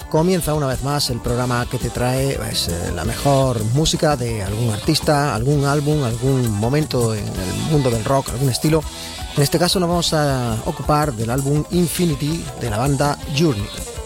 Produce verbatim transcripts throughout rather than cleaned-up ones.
comienza una vez más el programa que te trae pues, eh, la mejor música de algún artista, algún álbum, algún momento en el mundo del rock, algún estilo. En este caso nos vamos a ocupar del álbum Infinity de la banda Journey.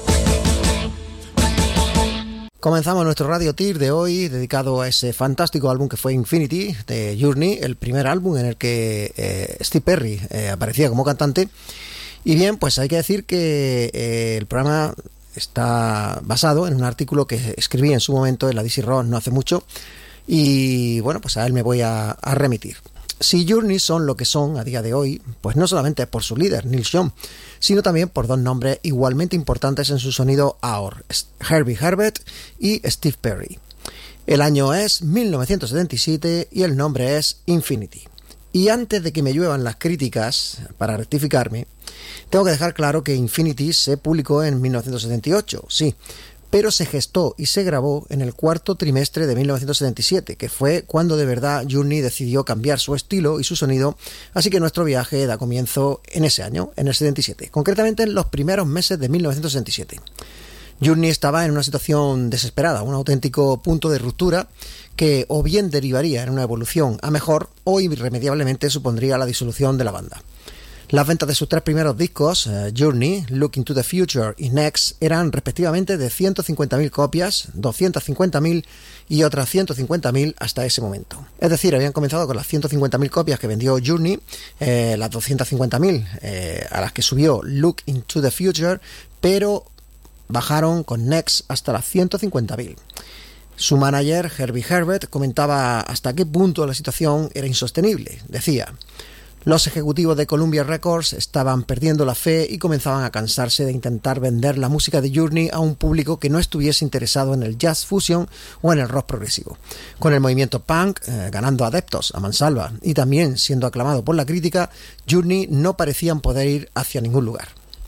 Comenzamos nuestro Radio Tier de hoy dedicado a ese fantástico álbum que fue Infinity de Journey, el primer álbum en el que eh, Steve Perry eh, aparecía como cantante. Y bien, pues hay que decir que eh, el programa está basado en un artículo que escribí en su momento en la D C Rock no hace mucho y bueno, pues a él me voy a, a remitir. Si Journey son lo que son a día de hoy, pues no solamente por su líder, Neil Young, sino también por dos nombres igualmente importantes en su sonido ahora, Herbie Hancock y Steve Perry. El año es mil novecientos setenta y siete y el nombre es Infinity. Y antes de que me lluevan las críticas, para rectificarme, tengo que dejar claro que Infinity se publicó en mil novecientos setenta y ocho, sí, pero se gestó y se grabó en el cuarto trimestre de mil novecientos setenta y siete, que fue cuando de verdad Journey decidió cambiar su estilo y su sonido, así que nuestro viaje da comienzo en ese año, en el setenta y siete, concretamente en los primeros meses de mil novecientos setenta y siete. Journey estaba en una situación desesperada, un auténtico punto de ruptura que o bien derivaría en una evolución a mejor o irremediablemente supondría la disolución de la banda. Las ventas de sus tres primeros discos, uh, Journey, Look into the Future y Next, eran respectivamente de ciento cincuenta mil copias, doscientas cincuenta mil y otras ciento cincuenta mil hasta ese momento. Es decir, habían comenzado con las ciento cincuenta mil copias que vendió Journey, eh, las doscientas cincuenta mil eh, a las que subió Look into the Future, pero bajaron con Next hasta las ciento cincuenta mil. Su manager, Herbie Hancock, comentaba hasta qué punto la situación era insostenible. Decía: los ejecutivos de Columbia Records estaban perdiendo la fe y comenzaban a cansarse de intentar vender la música de Journey a un público que no estuviese interesado en el jazz fusion o en el rock progresivo. Con el movimiento punk eh, ganando adeptos a mansalva y también siendo aclamado por la crítica, Journey no parecían poder ir hacia ningún lugar.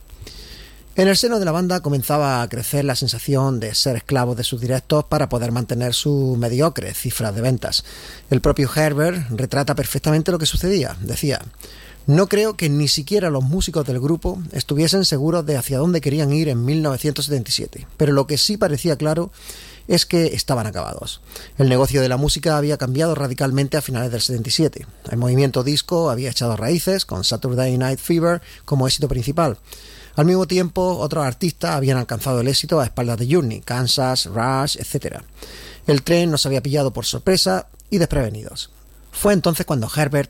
En el seno de la banda comenzaba a crecer la sensación de ser esclavos de sus directos para poder mantener sus mediocres cifras de ventas. El propio Herbert retrata perfectamente lo que sucedía. Decía: no creo que ni siquiera los músicos del grupo estuviesen seguros de hacia dónde querían ir en mil novecientos setenta y siete, pero lo que sí parecía claro es que estaban acabados. El negocio de la música había cambiado radicalmente a finales del setenta y siete. El movimiento disco había echado raíces, con Saturday Night Fever como éxito principal. Al mismo tiempo, otros artistas habían alcanzado el éxito a espaldas de Journey, Kansas, Rush, etcétera. El tren nos había pillado por sorpresa y desprevenidos. Fue entonces cuando Herbert